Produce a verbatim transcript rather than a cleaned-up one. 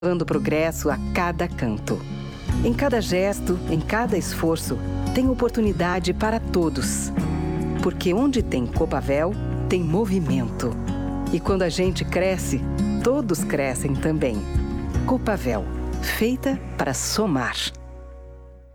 Levando progresso a cada canto. Em cada gesto, em cada esforço, tem oportunidade para todos. Porque onde tem Copavel, tem movimento. E quando a gente cresce, todos crescem também. Copavel, feita para somar.